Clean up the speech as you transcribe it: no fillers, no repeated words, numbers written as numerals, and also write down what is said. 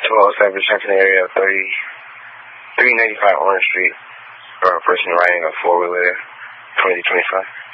1207 Trenton area, 395 Orange Street, for a person riding a four-wheeler there, 2025.